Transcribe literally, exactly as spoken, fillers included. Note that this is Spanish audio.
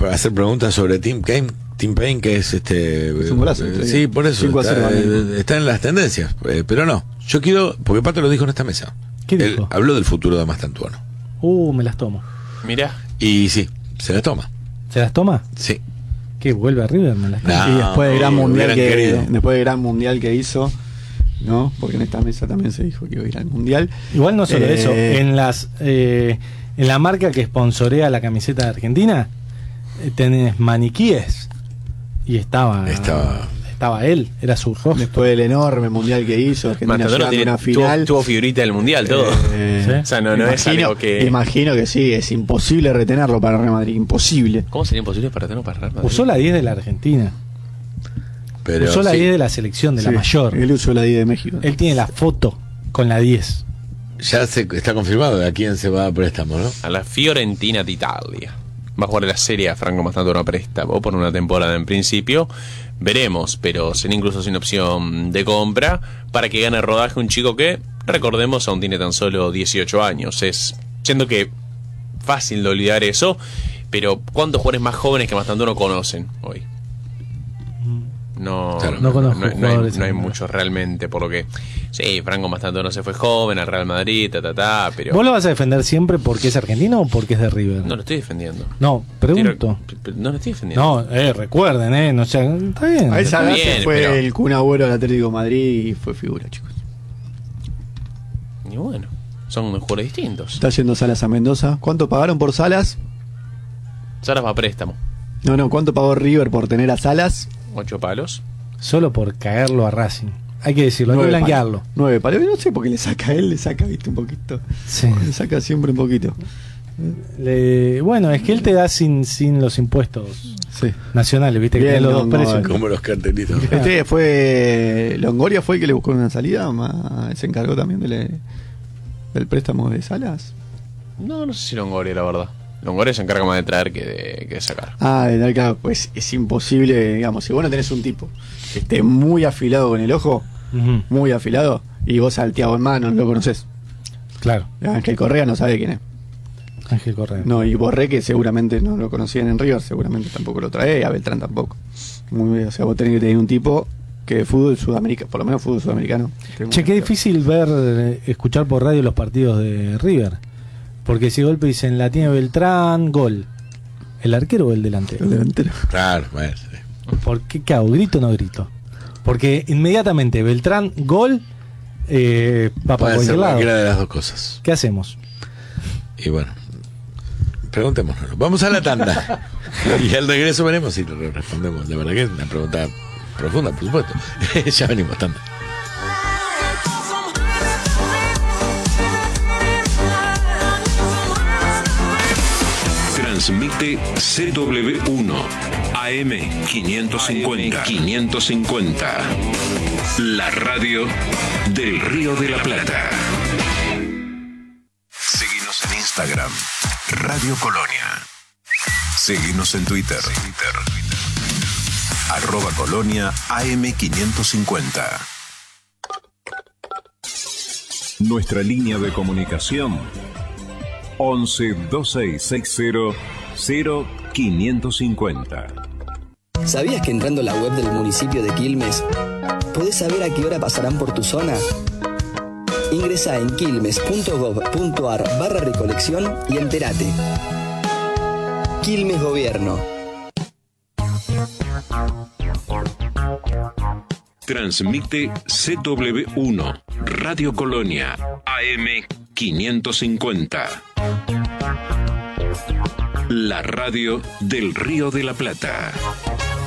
hacer preguntas sobre Tim Kaine, Tim Payne, que es este. Es un golazo. Eh, sí, por eso. Está, eh, está en las tendencias. Eh, pero no. Yo quiero. Porque Pato lo dijo en esta mesa. ¿Qué dijo? Él habló del futuro de Mastantuono. Uh, me las tomo. Mirá. Y sí, se las toma. ¿Se las toma? Sí. ¿Qué? ¿Vuelve a River? Me las toma. No, y después del gran mundial que querido. después del gran mundial que hizo, ¿no? Porque en esta mesa también se dijo que iba a ir al mundial. Igual no solo Eh, eso. En las eh, en la marca que sponsorea la camiseta de Argentina, eh, tenés maniquíes. Y estaba. Estaba. Estaba él, era su rostro. Después del enorme mundial que hizo, Argentina Mastantuono llegando a una tiene, tuvo, final. tuvo figurita del mundial, todo. Eh, ¿Sí? O sea, no, no es imagino, algo que. imagino que sí, es imposible retenerlo para Real Madrid, imposible. ¿Cómo sería imposible para tenerlo para Real Madrid? Usó la diez de la Argentina. Pero Usó la sí, diez de la selección, de Sí, la mayor. Él usó la diez de México. Él tiene la foto con la diez. ya se, está confirmado de a quién se va a préstamo, ¿no? A la Fiorentina d'Italia. Va a jugar en la Serie A Franco Mastantuono a préstamo por una temporada en principio. Veremos, pero sería incluso sin opción de compra para que gane rodaje un chico que, recordemos, aún tiene tan solo dieciocho años. Es, siendo que fácil de olvidar eso, pero ¿cuántos jugadores más jóvenes que Mastantuono conocen hoy? No, Claro. No conozco no, no hay, jugadores no hay en- muchos realmente, por lo que sí, Franco Mastantuono se fue joven al Real Madrid, ta, ta, ta, pero ¿Vos lo vas a defender siempre porque es argentino o porque es de River? no lo estoy defendiendo. No, pregunto. Tiro- no lo estoy defendiendo. No, eh, recuerden, eh, no sé, está bien. A esa Está edad bien, se fue pero- el Kun Agüero al Atlético de Madrid y fue figura, chicos. Y bueno, son jugadores distintos. Está yendo Salas a Mendoza. ¿Cuánto pagaron por Salas? Salas va a préstamo. No, no, ¿cuánto pagó River por tener a Salas? Ocho palos. Solo por caerlo a Racing. Hay que decirlo, hay que Nueve blanquearlo. palos. Nueve palos. No sé por qué le saca a él, le saca, viste, un poquito. Sí. Le saca siempre un poquito. Le- bueno, es que él te da sin, sin los impuestos Sí. nacionales, viste, que Bien, tiene los dos no, no, precios. Como los cartelitos. Este fue. Longoria fue el que le buscó una salida. ma- Se encargó también del, del préstamo de Salas. No, no sé si Longoria, la verdad. Longoria se encarga más de traer que de, que de sacar. Ah, de tal, claro, pues es imposible, digamos, si vos no tenés un tipo que esté muy afilado con el ojo, Ujú, muy afilado, y vos al Thiago en mano no lo conocés. claro, Ángel Correa no sabe quién es. Ángel Correa. No, y Borré, que seguramente no lo conocían en River, seguramente tampoco lo trae, y a Beltrán tampoco. Muy bien, o sea, vos tenés que tener un tipo que de fútbol sudamericano, por lo menos fútbol sudamericano. esté muy Che, qué afilado. difícil ver, eh, escuchar por radio los partidos de River. Porque si golpe dicen la tiene Beltrán, gol. ¿El arquero o el delantero? El delantero. Claro, bueno, sí. ¿Por qué, qué hago? ¿Grito o no grito? Porque inmediatamente Beltrán, gol, eh, va para Puede ser cualquier lado. cualquiera de las dos cosas. ¿Qué hacemos? Y bueno, preguntémonos. Vamos a la tanda. Y al regreso veremos si lo respondemos. De verdad que es una pregunta profunda, por supuesto. Ya venimos, tanda. Transmite C W uno A M quinientos cincuenta. quinientos cincuenta. La radio del Río de la Plata. Seguinos en Instagram, Radio Colonia. Seguinos en Twitter, arroba Colonia A M quinientos cincuenta. Nuestra línea de comunicación once veintiséis sesenta cero quinientos cincuenta. ¿Sabías que entrando a la web del municipio de Quilmes podés saber a qué hora pasarán por tu zona? Ingresá en quilmes punto gov punto ar barra recolección y entérate. Quilmes Gobierno. Transmite C W uno, Radio Colonia, A M quinientos cincuenta. La radio del Río de la Plata.